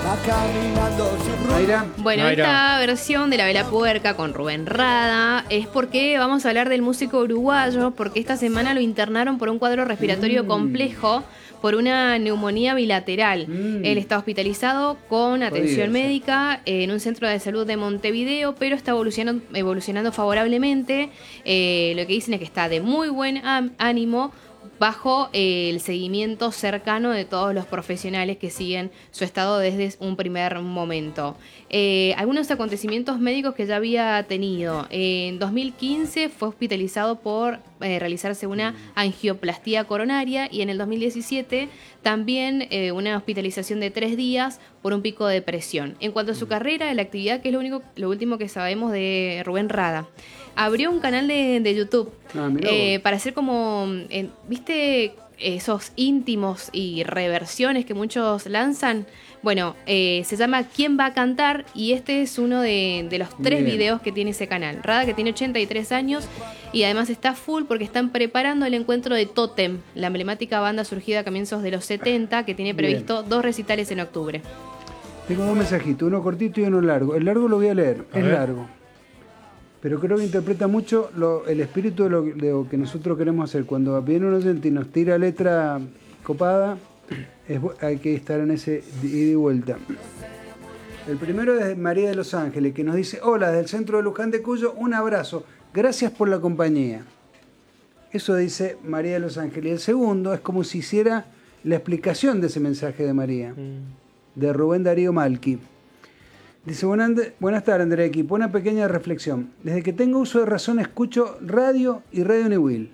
Bueno, esta versión de La Vela Puerca con Rubén Rada es porque vamos a hablar del músico uruguayo, porque esta semana lo internaron por un cuadro respiratorio complejo por una neumonía bilateral. Él está hospitalizado con atención médica en un centro de salud de Montevideo, pero está evolucionando favorablemente. Lo que dicen es que está de muy buen ánimo, bajo el seguimiento cercano de todos los profesionales que siguen su estado desde un primer momento. Algunos acontecimientos médicos que ya había tenido. En 2015 fue hospitalizado por realizarse una angioplastía coronaria, y en el 2017 también una hospitalización de 3 días por un pico de presión. En cuanto a su carrera, de la actividad, que es lo último que sabemos de Rubén Rada. Abrió un canal de YouTube para hacer como, ¿viste? Esos íntimos y reversiones que muchos lanzan. Bueno, se llama ¿Quién va a cantar? Y este es uno de los 3 videos que tiene ese canal. Rada, que tiene 83 años y además está full porque están preparando el encuentro de Totem, la emblemática banda surgida a comienzos de los 70, que tiene previsto 2 recitales en octubre. Tengo 2 mensajitos, uno cortito y uno largo. El largo lo voy a leer, es largo. Pero creo que interpreta mucho el espíritu de lo que nosotros queremos hacer. Cuando viene un oyente y nos tira letra copada, hay que estar en ese ida y vuelta. El primero es María de Los Ángeles, que nos dice: hola, desde el centro de Luján de Cuyo, un abrazo, gracias por la compañía. Eso dice María de Los Ángeles. Y el segundo es como si hiciera la explicación de ese mensaje de María, de Rubén Darío Malqui. Dice: buenas tardes, Andrea Equipo. Una pequeña reflexión. Desde que tengo uso de razón escucho radio y Radio Newell.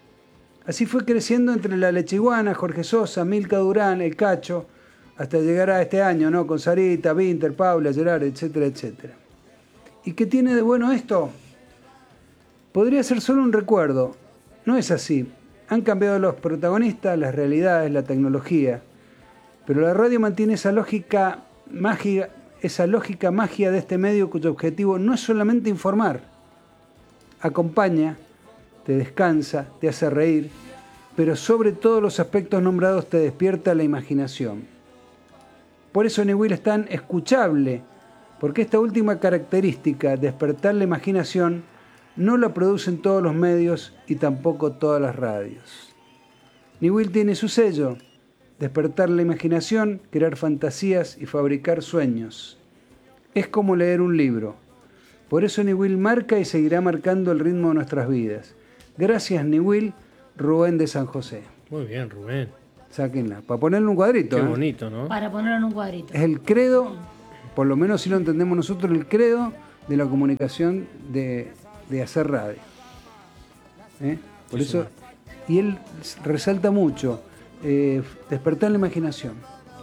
Así fue creciendo entre La Lechiguana, Jorge Sosa, Milka Durán, El Cacho, hasta llegar a este año, ¿no? Con Sarita, Vinter, Paula, Gerard, etcétera, etcétera. ¿Y qué tiene de bueno esto? Podría ser solo un recuerdo. No es así. Han cambiado los protagonistas, las realidades, la tecnología. Pero la radio mantiene esa lógica mágica de este medio, cuyo objetivo no es solamente informar. Acompaña, te descansa, te hace reír, pero sobre todos los aspectos nombrados te despierta la imaginación. Por eso Newell es tan escuchable, porque esta última característica, despertar la imaginación, no la producen todos los medios y tampoco todas las radios. Newell tiene su sello: despertar la imaginación, crear fantasías y fabricar sueños. Es como leer un libro. Por eso Newell marca y seguirá marcando el ritmo de nuestras vidas. Gracias, Newell. Rubén de San José. Muy bien, Rubén. Sáquenla. Para ponerle un cuadrito. Qué bonito, ¿no? Para ponerlo en un cuadrito. Es el credo, por lo menos si lo entendemos nosotros, el credo de la comunicación de hacer radio. Por Sí, eso, y él resalta mucho, despertar la imaginación.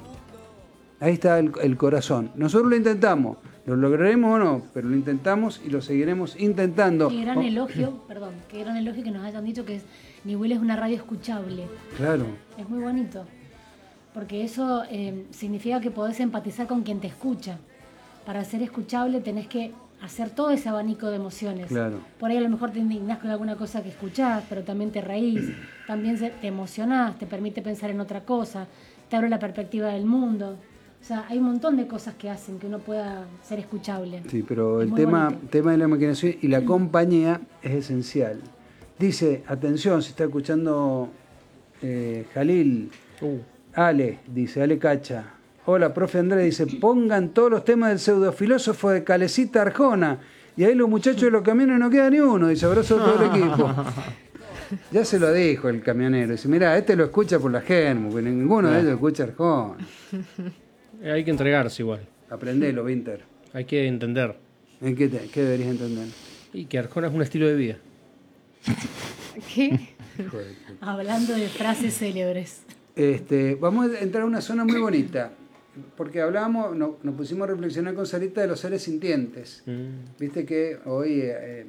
Ahí está el corazón. Nosotros lo intentamos, lo lograremos o no, pero lo intentamos y lo seguiremos intentando. Qué gran elogio, qué gran elogio que nos hayan dicho que Newell es una radio escuchable. Claro. Es muy bonito, porque eso significa que podés empatizar con quien te escucha. Para ser escuchable tenés que hacer todo ese abanico de emociones. Claro. Por ahí a lo mejor te indignás con alguna cosa que escuchás, pero también te reís, también te emocionás, te permite pensar en otra cosa, te abre la perspectiva del mundo. O sea, hay un montón de cosas que hacen que uno pueda ser escuchable. Sí, pero el tema de la imaginación y la compañía es esencial. Dice, atención, se está escuchando Jalil, Ale, dice, Ale Cacha. Hola, profe Andrés, dice, pongan todos los temas del pseudofilósofo de Calecita Arjona. Y ahí los muchachos de los camiones no queda ni uno, dice, abrazo a todo el equipo. Ya se lo dijo el camionero, dice, mirá, este lo escucha por la germo, porque ninguno de ellos escucha Arjona. Hay que entregarse igual. Aprendelo, Vinter. Hay que entender. ¿En qué deberías entender? Y que Arjona es un estilo de vida. ¿Qué? Hablando de frases célebres. Vamos a entrar a una zona muy bonita, porque hablábamos, nos pusimos a reflexionar con Sarita de los seres sintientes. Viste que hoy,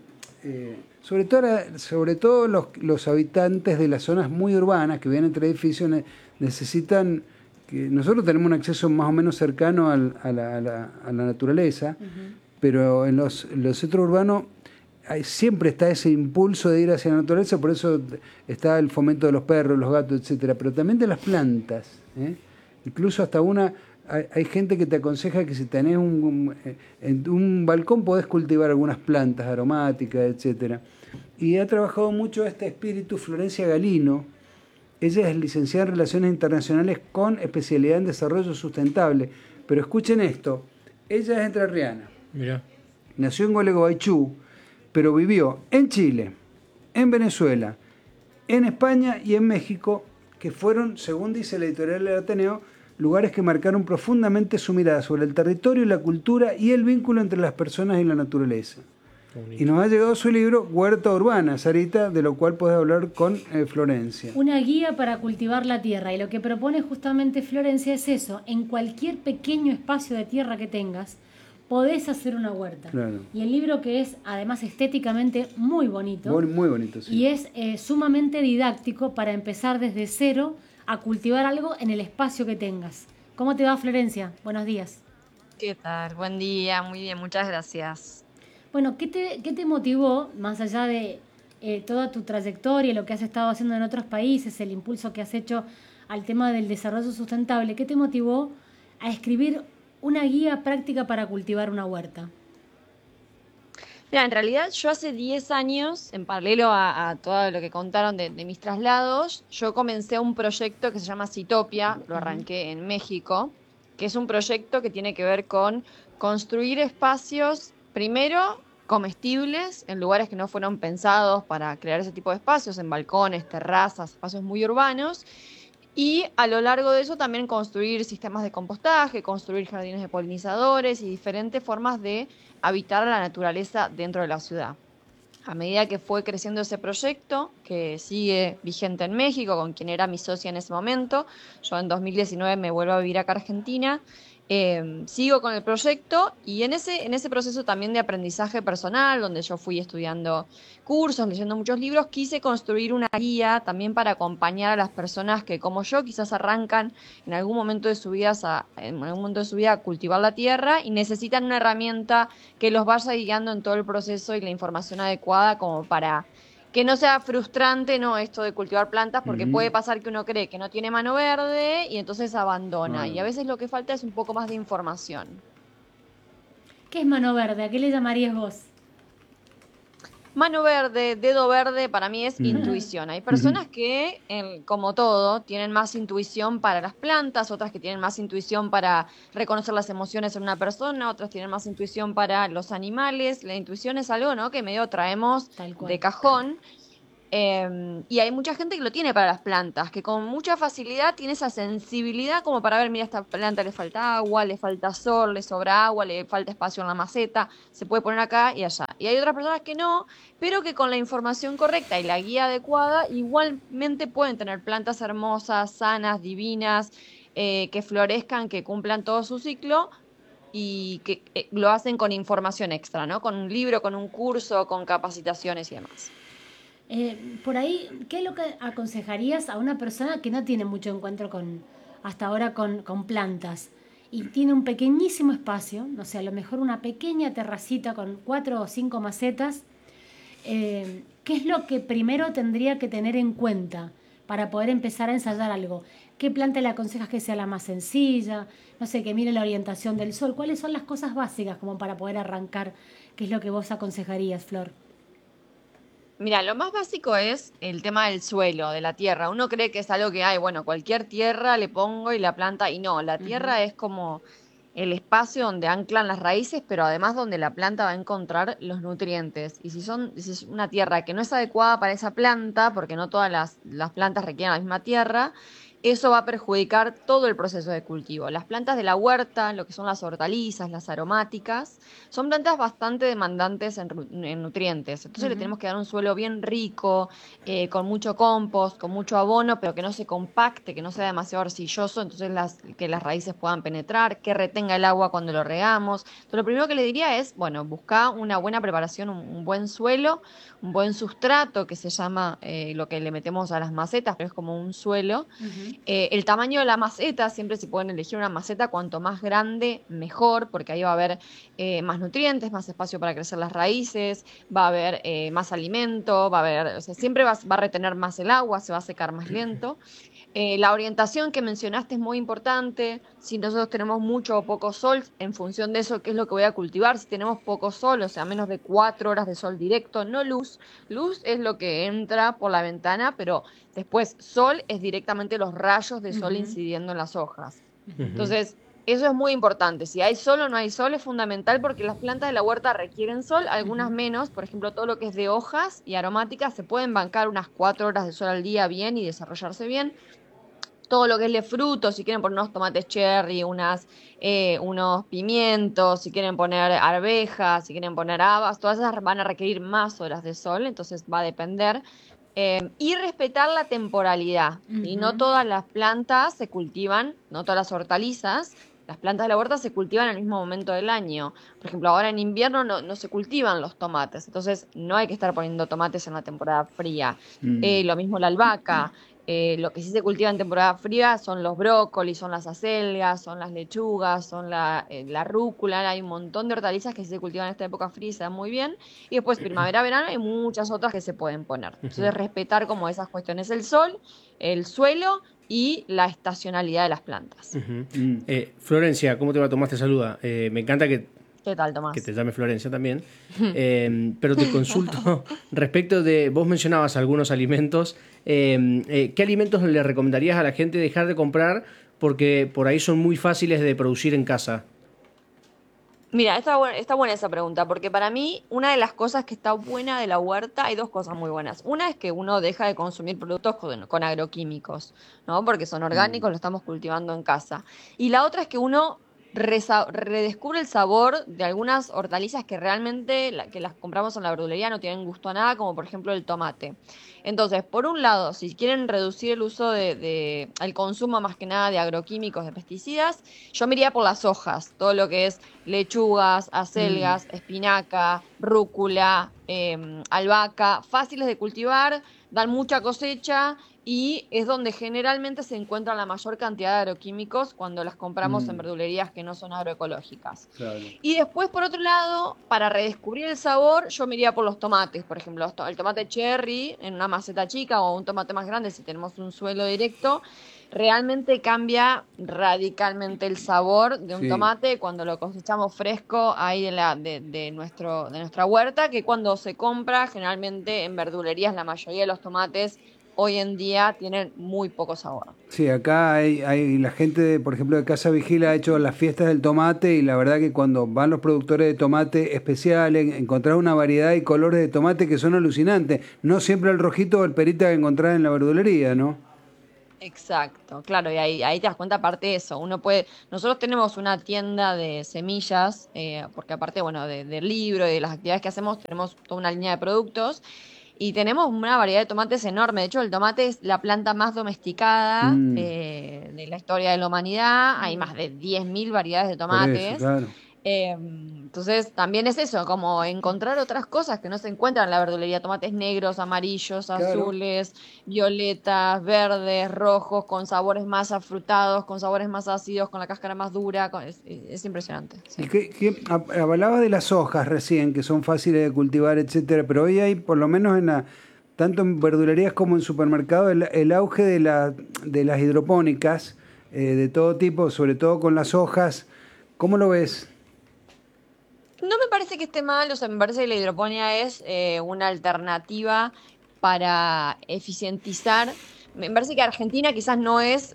sobre todo los habitantes de las zonas muy urbanas que viven entre edificios necesitan... que nosotros tenemos un acceso más o menos cercano a la naturaleza, pero en los centros urbanos siempre está ese impulso de ir hacia la naturaleza, por eso está el fomento de los perros, los gatos, etcétera, pero también de las plantas, incluso hasta hay gente que te aconseja que si tenés en un balcón podés cultivar algunas plantas aromáticas, etcétera. Y ha trabajado mucho este espíritu Florencia Galino. Ella es licenciada en Relaciones Internacionales con especialidad en Desarrollo Sustentable. Pero escuchen esto, ella es entrerriana. Mirá. Nació en Gualeguaychú, pero vivió en Chile, en Venezuela, en España y en México, que fueron, según dice la editorial del Ateneo, lugares que marcaron profundamente su mirada sobre el territorio, la cultura y el vínculo entre las personas y la naturaleza. Y nos ha llegado su libro Huerta Urbana, Sarita, de lo cual podés hablar con Florencia. Una guía para cultivar la tierra. Y lo que propone justamente Florencia es eso. En cualquier pequeño espacio de tierra que tengas, podés hacer una huerta. Claro. Y el libro, que es además estéticamente muy bonito. Muy bonito, sí. Y es sumamente didáctico para empezar desde cero a cultivar algo en el espacio que tengas. ¿Cómo te va, Florencia? Buenos días. ¿Qué tal? Buen día, muy bien, muchas gracias. Bueno, ¿qué te motivó, más allá de toda tu trayectoria, lo que has estado haciendo en otros países, el impulso que has hecho al tema del desarrollo sustentable, qué te motivó a escribir una guía práctica para cultivar una huerta? Mira, en realidad yo hace 10 años, en paralelo a todo lo que contaron de mis traslados, yo comencé un proyecto que se llama Citopia, lo arranqué en México, que es un proyecto que tiene que ver con construir espacios, primero, comestibles, en lugares que no fueron pensados para crear ese tipo de espacios, en balcones, terrazas, espacios muy urbanos, y a lo largo de eso también construir sistemas de compostaje, construir jardines de polinizadores y diferentes formas de habitar la naturaleza dentro de la ciudad. A medida que fue creciendo ese proyecto, que sigue vigente en México, con quien era mi socia en ese momento, yo en 2019 me vuelvo a vivir acá a Argentina, sigo con el proyecto y en ese proceso también de aprendizaje personal, donde yo fui estudiando cursos, leyendo muchos libros, quise construir una guía también para acompañar a las personas que, como yo, quizás arrancan en algún momento de su vida a cultivar la tierra y necesitan una herramienta que los vaya guiando en todo el proceso y la información adecuada como para que no sea frustrante, ¿no?, esto de cultivar plantas, porque puede pasar que uno cree que no tiene mano verde y entonces abandona. Y a veces lo que falta es un poco más de información. ¿Qué es mano verde? ¿A qué le llamarías vos? Mano verde, dedo verde, para mí es intuición. Hay personas que, como todo, tienen más intuición para las plantas, otras que tienen más intuición para reconocer las emociones en una persona, otras tienen más intuición para los animales. La intuición es algo, ¿no?, que medio traemos de cajón. Y hay mucha gente que lo tiene para las plantas, que con mucha facilidad tiene esa sensibilidad como para ver, mira, a esta planta le falta agua, le falta sol, le sobra agua, le falta espacio en la maceta, se puede poner acá y allá. Y hay otras personas que no, pero que con la información correcta y la guía adecuada igualmente pueden tener plantas hermosas, sanas, divinas, que florezcan, que cumplan todo su ciclo y que lo hacen con información extra, ¿no? Con un libro, con un curso, con capacitaciones y demás. Por ahí, ¿qué es lo que aconsejarías a una persona que no tiene mucho encuentro hasta ahora con plantas y tiene un pequeñísimo espacio, no sé, a lo mejor una pequeña terracita con 4 o 5 macetas? ¿Qué es lo que primero tendría que tener en cuenta para poder empezar a ensayar algo? ¿Qué planta le aconsejas que sea la más sencilla? No sé, que mire la orientación del sol. ¿Cuáles son las cosas básicas como para poder arrancar? ¿Qué es lo que vos aconsejarías, Flor? Mira, lo más básico es el tema del suelo, de la tierra. Uno cree que es algo que hay, bueno, cualquier tierra le pongo y la planta, y no, la tierra es como el espacio donde anclan las raíces, pero además donde la planta va a encontrar los nutrientes. Y si es una tierra que no es adecuada para esa planta, porque no todas las plantas requieren la misma tierra, eso va a perjudicar todo el proceso de cultivo. Las plantas de la huerta, lo que son las hortalizas, las aromáticas, son plantas bastante demandantes en nutrientes. Entonces le tenemos que dar un suelo bien rico, con mucho compost, con mucho abono, pero que no se compacte, que no sea demasiado arcilloso, entonces que las raíces puedan penetrar, que retenga el agua cuando lo regamos. Entonces lo primero que le diría es, bueno, buscar una buena preparación, un buen suelo, un buen sustrato, que se llama lo que le metemos a las macetas, pero es como un suelo. El tamaño de la maceta, siempre se pueden elegir una maceta, cuanto más grande mejor, porque ahí va a haber más nutrientes, más espacio para crecer las raíces, va a haber más alimento, va a haber, o sea, siempre va a retener más el agua, se va a secar más lento. La orientación que mencionaste es muy importante. Si nosotros tenemos mucho o poco sol, en función de eso, ¿qué es lo que voy a cultivar? Si tenemos poco sol, o sea, menos de 4 horas de sol directo, no luz. Luz es lo que entra por la ventana, pero después sol es directamente los rayos de sol incidiendo en las hojas. Entonces, eso es muy importante. Si hay sol o no hay sol es fundamental porque las plantas de la huerta requieren sol, algunas menos. Por ejemplo, todo lo que es de hojas y aromáticas se pueden bancar unas 4 horas de sol al día bien y desarrollarse bien. Todo lo que es de frutos, si quieren poner unos tomates cherry, unos pimientos, si quieren poner arvejas, si quieren poner habas, todas esas van a requerir más horas de sol, entonces va a depender. Y respetar la temporalidad. Y no todas las plantas se cultivan, no todas las hortalizas, las plantas de la huerta se cultivan en el mismo momento del año. Por ejemplo, ahora en invierno no se cultivan los tomates, entonces no hay que estar poniendo tomates en la temporada fría. Lo mismo la albahaca. Lo que sí se cultiva en temporada fría son los brócolis, son las acelgas, son las lechugas, son la rúcula. Hay un montón de hortalizas que se cultivan en esta época fría y se dan muy bien. Y después primavera, verano, hay muchas otras que se pueden poner. Entonces respetar como esas cuestiones, el sol, el suelo y la estacionalidad de las plantas. Florencia, ¿cómo te va? Tomás te saluda. Me encanta que... ¿Qué tal, Tomás? Que te llame Florencia también. Pero te consulto respecto de... Vos mencionabas algunos alimentos. ¿Qué alimentos le recomendarías a la gente dejar de comprar? Porque por ahí son muy fáciles de producir en casa. Mira, está buena esa pregunta, porque para mí una de las cosas que está buena de la huerta, hay dos cosas muy buenas. Una es que uno deja de consumir productos con agroquímicos, ¿no? Porque son orgánicos, lo estamos cultivando en casa. Y la otra es que uno redescubre el sabor de algunas hortalizas que realmente que las compramos en la verdulería no tienen gusto a nada, como por ejemplo el tomate. Entonces, por un lado, si quieren reducir el uso el consumo más que nada de agroquímicos, de pesticidas, yo me iría por las hojas, todo lo que es lechugas, acelgas, espinaca, rúcula, albahaca, fáciles de cultivar, dan mucha cosecha y es donde generalmente se encuentra la mayor cantidad de agroquímicos cuando las compramos en verdulerías que no son agroecológicas. Claro. Y después, por otro lado, para redescubrir el sabor, yo me iría por los tomates. Por ejemplo, el tomate cherry en una maceta chica o un tomate más grande si tenemos un suelo directo, realmente cambia radicalmente el sabor de un tomate cuando lo cosechamos fresco ahí de nuestra huerta, que cuando se compra generalmente en verdulerías la mayoría de los tomates hoy en día tienen muy poco sabor. Sí, acá hay la gente, por ejemplo, de Casa Vigila ha hecho las fiestas del tomate y la verdad que cuando van los productores de tomate especiales, encontrar una variedad y colores de tomate que son alucinantes. No siempre el rojito o el perita que encontrás en la verdulería, ¿no? Exacto, claro, y ahí te das cuenta aparte de eso. Nosotros tenemos una tienda de semillas, porque aparte, bueno, del libro y de las actividades que hacemos, tenemos toda una línea de productos. Y tenemos una variedad de tomates enorme. De hecho, el tomate es la planta más domesticada de la historia de la humanidad. Hay más de 10.000 variedades de tomates. Por eso, claro. Entonces, también es eso, como encontrar otras cosas que no se encuentran en la verdulería. Tomates negros, amarillos, azules, violetas, verdes, rojos, con sabores más afrutados, con sabores más ácidos, con la cáscara más dura. Es impresionante. Sí. Hablaba de las hojas recién, que son fáciles de cultivar, etcétera, pero hoy hay, por lo menos tanto en verdulerías como en supermercados, el auge de las hidropónicas de todo tipo, sobre todo con las hojas. ¿Cómo lo ves? No me parece que esté mal, o sea, me parece que la hidroponía es una alternativa para eficientizar. Me parece que Argentina quizás no es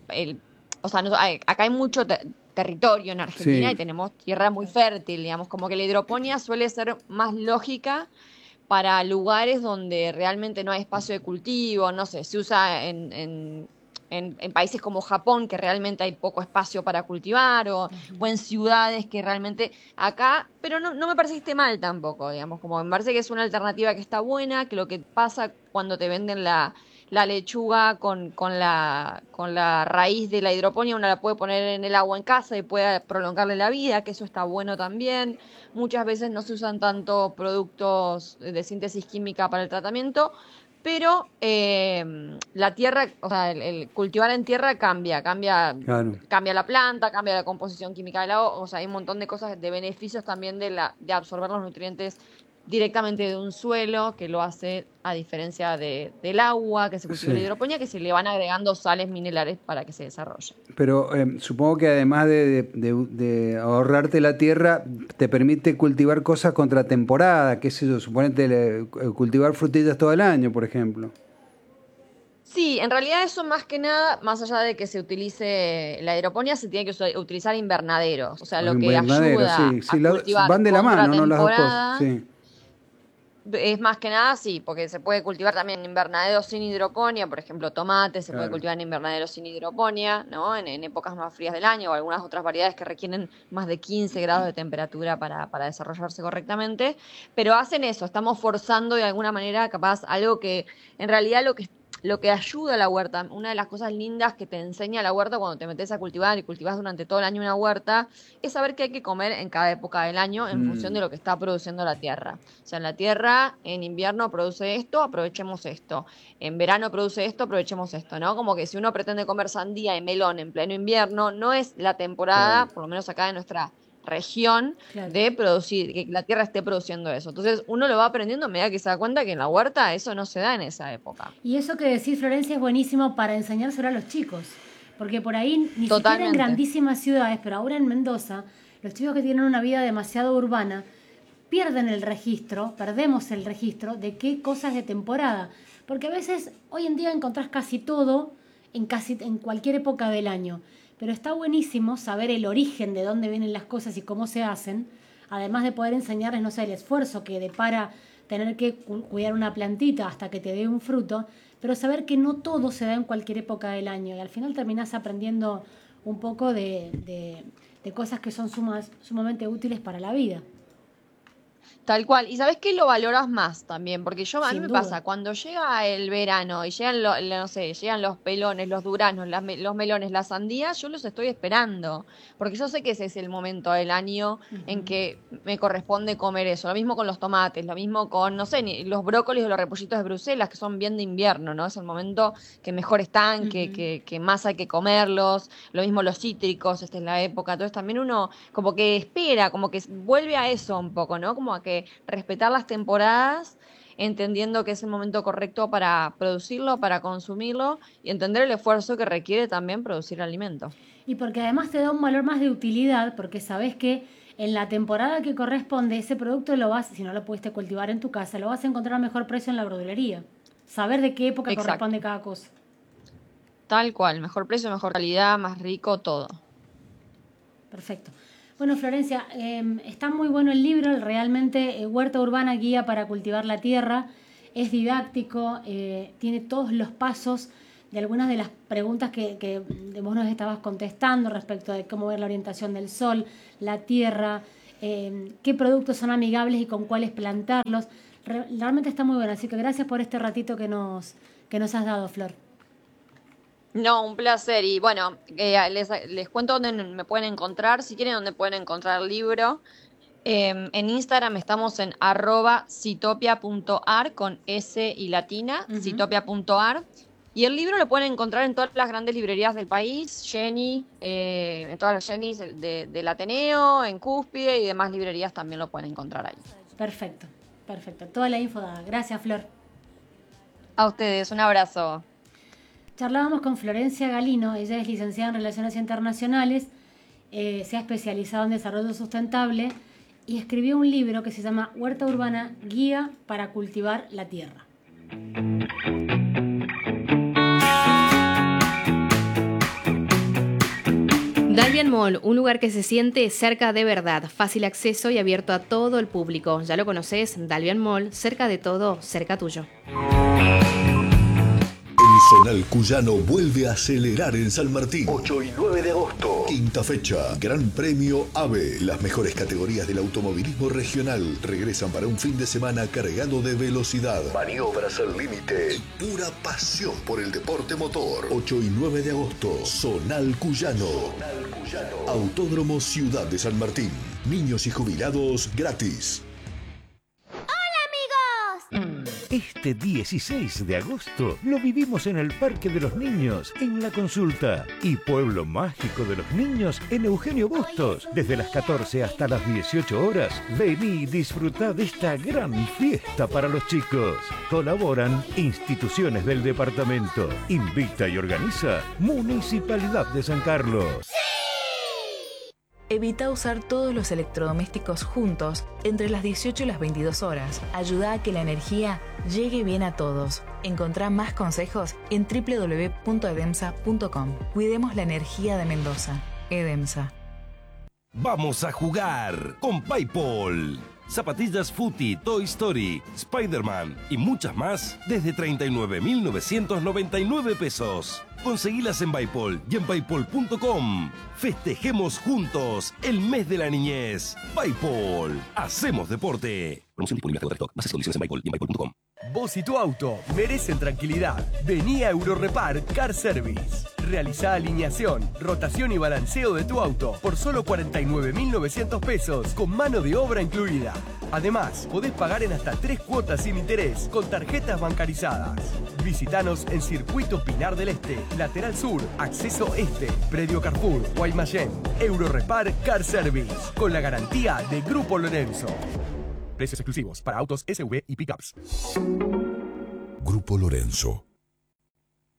o sea, acá hay mucho territorio en Argentina y tenemos tierra muy fértil, digamos, como que la hidroponía suele ser más lógica para lugares donde realmente no hay espacio de cultivo, no sé, se usa en países como Japón, que realmente hay poco espacio para cultivar, o en ciudades que realmente acá, pero no me parece que esté mal tampoco, digamos, como me parece que es una alternativa que está buena, que lo que pasa cuando te venden la lechuga con la raíz de la hidroponía, uno la puede poner en el agua en casa y puede prolongarle la vida, que eso está bueno también. Muchas veces no se usan tanto productos de síntesis química para el tratamiento, pero la tierra, o sea, el cultivar en tierra cambia la planta, cambia la composición química del agua, o sea, hay un montón de cosas, de beneficios también de absorber los nutrientes directamente de un suelo, que lo hace a diferencia del agua, que se cultiva la hidroponía, que se le van agregando sales minerales para que se desarrolle. Pero supongo que además de ahorrarte la tierra, te permite cultivar cosas contra temporada, qué sé yo, suponete cultivar frutillas todo el año, por ejemplo. Sí, en realidad eso más que nada, más allá de que se utilice la hidroponía, se tiene que utilizar invernaderos. O sea, lo que ayuda a cultivar van de la mano, ¿no? Las dos cosas. Sí. Es más que nada, sí, porque se puede cultivar también en invernaderos sin hidroponía, por ejemplo, tomate, se puede cultivar en invernaderos sin hidroponía, ¿no? En épocas más frías del año, o algunas otras variedades que requieren más de 15 grados de temperatura para desarrollarse correctamente. Pero hacen eso, estamos forzando de alguna manera, capaz, algo que en realidad lo que ayuda a la huerta, una de las cosas lindas que te enseña la huerta cuando te metes a cultivar y cultivas durante todo el año una huerta, es saber qué hay que comer en cada época del año en función de lo que está produciendo la tierra. O sea, en la tierra, en invierno produce esto, aprovechemos esto. En verano produce esto, aprovechemos esto, ¿no? Como que si uno pretende comer sandía y melón en pleno invierno, no es la temporada, por lo menos acá en nuestra región, de producir, que la tierra esté produciendo eso. Entonces uno lo va aprendiendo a medida que se da cuenta que en la huerta eso no se da en esa época. Y eso que decís, Florencia, es buenísimo para enseñárselo a los chicos, porque por ahí ni siquiera en grandísimas ciudades, pero ahora en Mendoza, los chicos que tienen una vida demasiado urbana perdemos el registro de qué cosas de temporada, porque a veces hoy en día encontrás casi todo en cualquier época del año. Pero está buenísimo saber el origen de dónde vienen las cosas y cómo se hacen, además de poder enseñarles, no sé, el esfuerzo que depara tener que cuidar una plantita hasta que te dé un fruto, pero saber que no todo se da en cualquier época del año y al final terminás aprendiendo un poco de cosas que son sumamente útiles para la vida. Tal cual. ¿Y sabes qué lo valoras más también? Porque a mí me pasa, cuando llega el verano y llegan llegan los pelones, los duraznos, los melones, las sandías, yo los estoy esperando. Porque yo sé que ese es el momento del año en que me corresponde comer eso. Lo mismo con los tomates, lo mismo con, no sé, los brócolis o los repollitos de Bruselas, que son bien de invierno, ¿no? Es el momento que mejor están, que más hay que comerlos. Lo mismo los cítricos, esta es la época. Entonces también uno como que espera, como que vuelve a eso un poco, ¿no? Como a que respetar las temporadas, entendiendo que es el momento correcto para producirlo, para consumirlo y entender el esfuerzo que requiere también producir alimento. Y porque además te da un valor más de utilidad, porque sabes que en la temporada que corresponde ese producto si no lo pudiste cultivar en tu casa, lo vas a encontrar a mejor precio en la verdulería. Saber de qué época corresponde cada cosa. Tal cual, mejor precio, mejor calidad, más rico, todo. Perfecto. Bueno, Florencia, está muy bueno el libro, realmente Huerta Urbana, guía para cultivar la tierra. Es didáctico, tiene todos los pasos de algunas de las preguntas que vos nos estabas contestando respecto de cómo ver la orientación del sol, la tierra, qué productos son amigables y con cuáles plantarlos. Realmente está muy bueno, así que gracias por este ratito que nos has dado, Flor. No, un placer. Y bueno, les cuento dónde me pueden encontrar, si quieren, dónde pueden encontrar el libro. En Instagram estamos en @citopia.ar con S y latina, citopia.ar. Y el libro lo pueden encontrar en todas las grandes librerías del país, Jenny, en todas las Jennys del Ateneo, en Cúspide y demás librerías también lo pueden encontrar ahí. Perfecto. Toda la info dada. Gracias, Flor. A ustedes, un abrazo. Charlábamos con Florencia Galino, ella es licenciada en Relaciones Internacionales, se ha especializado en desarrollo sustentable y escribió un libro que se llama Huerta Urbana, guía para cultivar la tierra. Dalvian Mall, un lugar que se siente cerca de verdad, fácil acceso y abierto a todo el público. ¿Ya lo conoces? Dalvian Mall, cerca de todo, cerca tuyo. El Zonal Cuyano vuelve a acelerar en San Martín. 8 y 9 de agosto. Quinta fecha. Gran Premio AVE. Las mejores categorías del automovilismo regional regresan para un fin de semana cargado de velocidad, maniobras al límite y pura pasión por el deporte motor. 8 y 9 de agosto. Zonal Cuyano. Autódromo Ciudad de San Martín. Niños y jubilados gratis. ¡Hola, amigos! Este 16 de agosto lo vivimos en el Parque de los Niños, en La Consulta, y Pueblo Mágico de los Niños en Eugenio Bustos. Desde las 14 hasta las 18 horas, vení y disfrutá de esta gran fiesta para los chicos. Colaboran instituciones del departamento. Invita y organiza Municipalidad de San Carlos. Evita usar todos los electrodomésticos juntos entre las 18 y las 22 horas. Ayuda a que la energía llegue bien a todos. Encontrá más consejos en www.edemsa.com. Cuidemos la energía de Mendoza. Edemsa. Vamos a jugar con PayPal. Zapatillas Footy, Toy Story, Spider-Man y muchas más desde 39.999 pesos. Conseguilas en PayPal y en paypal.com. Festejemos juntos el mes de la niñez. PayPal. Hacemos deporte. Promoción disponible hasta stock. Bases y condiciones en PayPal y en paypal.com. Vos y tu auto merecen tranquilidad. Vení a Eurorepar Car Service. Realizá alineación, rotación y balanceo de tu auto por solo 49.900 pesos con mano de obra incluida. Además, podés pagar en hasta 3 cuotas sin interés con tarjetas bancarizadas. Visítanos en Circuito Pinar del Este, Lateral Sur, Acceso Este, Predio Carrefour, Guaymallén. Eurorepar Car Service, con la garantía de Grupo Lorenzo. Precios exclusivos para autos SUV y pickups. Grupo Lorenzo.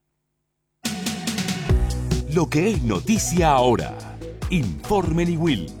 Lo que es noticia ahora. Informe Niwil.